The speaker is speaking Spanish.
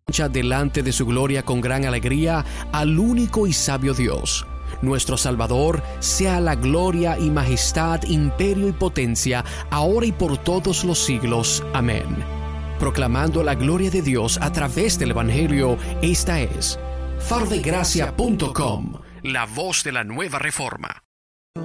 delante de su gloria con gran alegría al único y sabio Dios, nuestro Salvador, sea la gloria y majestad, imperio y potencia, ahora y por todos los siglos. Amén. Proclamando la gloria de Dios a través del Evangelio, esta es fardegracia.com, la voz de la nueva reforma.